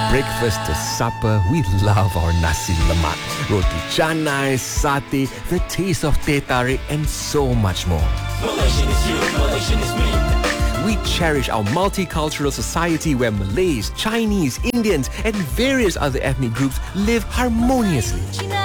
breakfast to supper, we love our nasi lemak, roti canai, satay, the taste of teh tarik, and so much more. Malaysian is you, Malaysian is me. We cherish our multicultural society where Malays, Chinese, Indians, and various other ethnic groups live harmoniously.